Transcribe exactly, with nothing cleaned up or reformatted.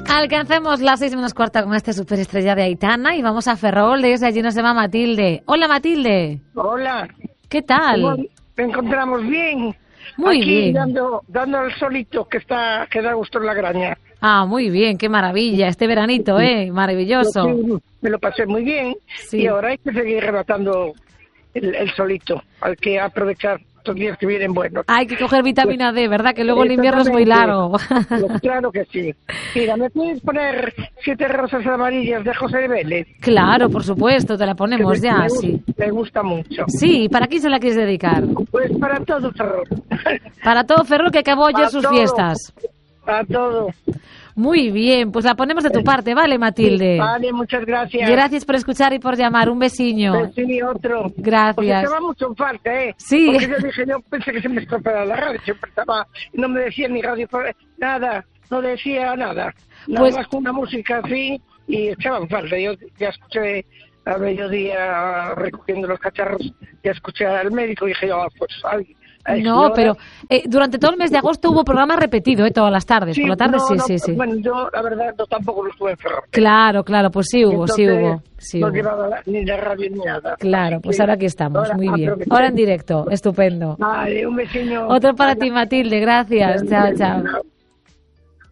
Alcancemos las seis menos cuarta con esta superestrella de Aitana y vamos a Ferrol, desde allí nos llama Matilde. Hola, Matilde. Hola. ¿Qué tal? Te encontramos bien. Muy Aquí, bien. dando, dando el solito que está que da gusto en la graña. Ah, muy bien, qué maravilla. Este veranito, ¿eh? Maravilloso. Sí, me lo pasé muy bien Sí. y ahora hay que seguir relatando el, el solito. Hay que aprovechar estos días que vienen buenos. Hay que coger vitamina D, ¿verdad? Que luego el invierno es muy largo. Pues claro que sí. Mira, ¿me puedes poner Siete rosas amarillas de José de Vélez? Claro, por supuesto, te la ponemos Que ya, me, me, sí. Me gusta mucho. Sí, ¿para quién se la quieres dedicar? Pues para todo, Ferrol. Para todo Ferrol que acabó ayer Para sus todo. fiestas. Para todo. Muy bien, pues la ponemos de tu parte, ¿vale, Matilde? Vale, muchas gracias. Gracias por escuchar y por llamar. Un besiño. Sí, otro. Gracias. Porque estaba mucho en falta, ¿eh? Sí. Porque yo dije, yo pensé que se me estropeaba la radio. Siempre estaba, no me decía ni radio, nada, no decía nada. Nada Pues- más con una música así y echaba en falta. Yo ya escuché a mediodía recogiendo los cacharros, ya escuché al médico y dije, ah, pues alguien. No, pero eh, durante todo el mes de agosto hubo programa repetido, ¿eh? Todas las tardes. Sí, por la tarde no, sí, no, sí, sí. Bueno, yo la verdad no, tampoco lo estuve enfermo. Claro, claro, pues sí hubo, sí Entonces, hubo. Sí no hubo. llevaba la- ni la radio ni nada. Claro, Así pues que ahora aquí estamos, ahora muy bien. aproveché. Ahora en directo, estupendo. Vale, un vecino. Otro para ti, Matilde, gracias. Chao, chao.